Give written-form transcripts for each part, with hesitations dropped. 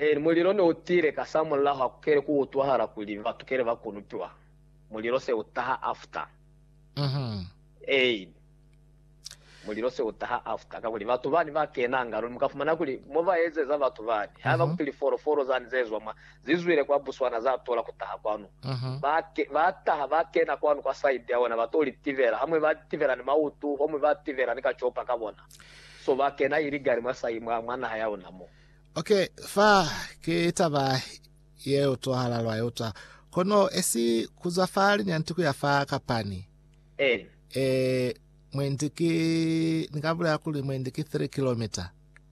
muliro ne utire kasamula hakukere kuutwahara kuliva tukere bakunutwa muliro se utaha after muliro se utaha after kakuli batu bani bakenanga mukafumana kuli mova ezeza batu bani haba kutili foro zanzezwa ma zizwire kwa buswana za tola kutaha kwanu bataha bakena kwanu kwa side yawona batoli tivera hamwe bativera ni mautu hamwe bativera ni kachopa kabona so bakena irigari masai mwana hayawona mo. Okay, fa kitaba ye utohala lwa yota kono esi kuzafari nyantiku ya fa kapani mwendiki nikabula kuli mwendiki 3 km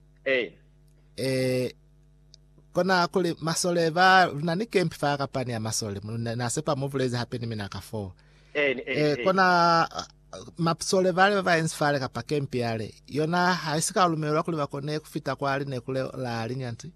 kona kuli masole va nani kempi fa kapani ya masole nasepa muvulezi hapeni minaka 4 kona mapsole vale va ensfale kapa kempi yale yona haisika lumelwa kuli bakone kufita kwali nekule la linyanti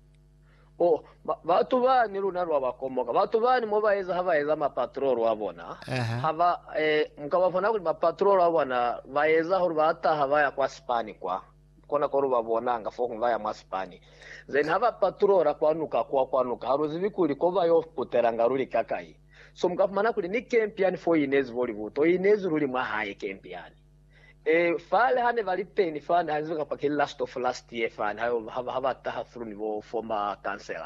batu bani lunarwa bakomoka batu bani mobaeza habaeza mapatrol wabona haba mukabafona kuli mapatrol wabona baeza huru bata habaya kwa Spani kwa kona koru babonanga foku vaya mwa Spani then haba patrol kwanuka haruzi vikuli kova yo kuteranga ruli kakai so mukafumana kuli ni kempiani fo inezi voli vuto inezi ruli mwa haye kempiani fale hane valiteni fane hanzuka pa last year fane hava taha through nivo former councillor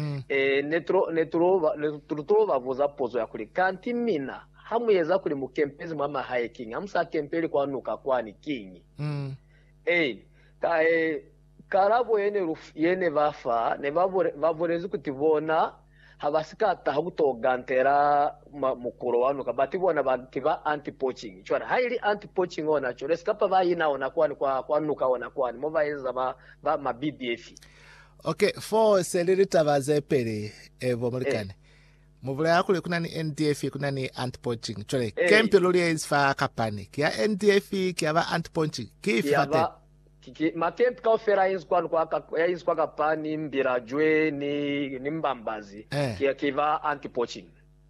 netro bavuza pozo ya kuli kanti mina hamuyeza kuli mukempezi mwa haye king hamsa kempeli kwanuka kwani king karabo yene bafa ne bavorezi kutivona habasikata hakutogantera mukuro wanu kabati bona bantiba anti poaching chwana highly anti poaching ona chore skapa bayina ona kwani kwa nuka ona kwani mobayenza ma BDF. Okay, for selirita bazepere evo Amerikane muvule yakule kuna ni NDF kuna ni anti poaching chore kempe loli is fa kapani kia NDF kia ba anti poaching kifate makempi ka ofera kwa kapani mbirajwe ni mbambazi kiva anti poaching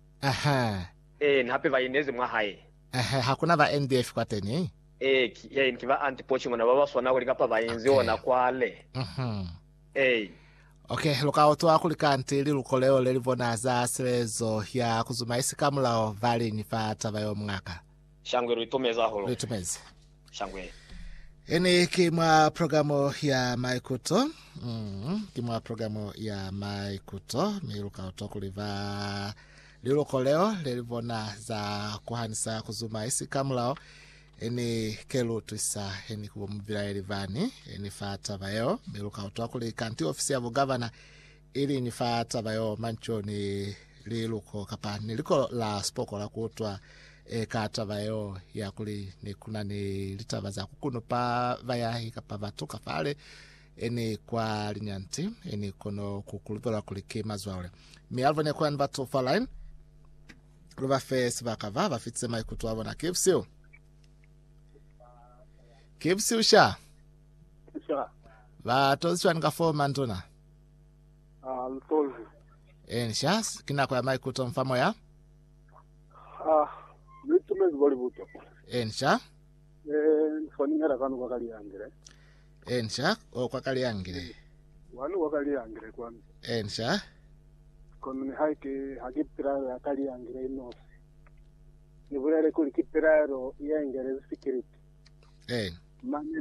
hape vainezi mwa haye hakuna va NDF kwa teni kiva anti poaching na baba swana kuli kapa vainzi ona kwale okay loka oto akuli kantili lukoleo lelivona za selezo ya kuzumaisi kamulao vali nifata vayo mwaka shangwe ruitumeza holo ruitumezi shangwe ene kima programu ya Maikuto kima programu ya Maikuto miluka otokuliva liluko leo lelivona za kuhanisa kuzuma isi kamulao ene kelu tuisa ene kubomubila elivani ene fata vayo miluka otokuli kanti ofisi ya governor ili nifata vayo mancho ni liluko kapa niliko la spoko la kutwa kata vayo ya kuli ni kuna ni litava za kukuno pa vaya hikapa vatuka pale eni kwa linyanti eni kono kukulupela kulikima zwale mi alvone kwa nvatu for line ruva face vakava vafitse Maikuto wabo na kipsi usha vatozi wanika foma ntuna lutozi shas kina kwa Maikuto mfamo ya Lutumezi boli buto ensha foningera kanu kwa kali yangire ensha kwa kali yangire wanu kwa kali yangire kwani ensha kono ni hakipira ya kali yangire inosi ni bulele kuli kipiraro yangire security mane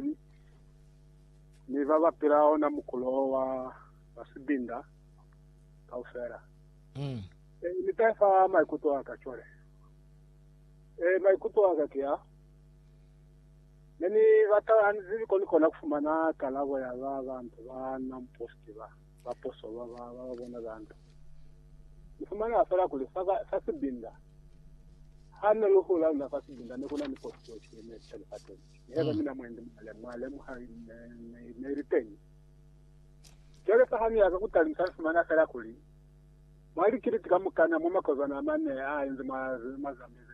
ni baba pirao na mukulo wa basibinda kaufera ni taifa Maikuto akachore Maikuto agakia neni vata anzili kolikona kufumana kalabo ya abantu bana mposti ba poso bona bantu kufumana afara kulifaka fasibinda hana luhula na fasibinda nekuna ni posti ochine telefate yeba mina mwende mwale muhari ne retain kile fahami akakutalimsa kufumana afara kuli mwali kiritika mukana mu makozana amane enze mazamezi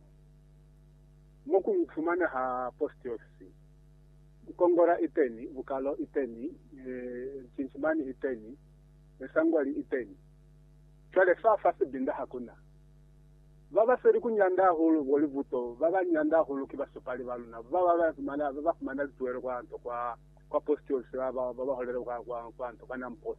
moku mfumana ha post office Kongora iteni Bukalo iteni Chinchimani iteni Sangwali iteni twale fasi binda hakuna baba seri kunyanda hulu bolivuto baba nyanda hulu kibasopali baluna baba kumana tuwero kwa post office baba holere kwa anto kana mpost